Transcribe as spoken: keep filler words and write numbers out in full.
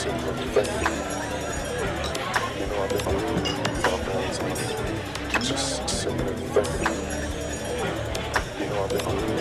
similar thing. You know, I've been going through for a long time. Just a similar thing. You know, I've been going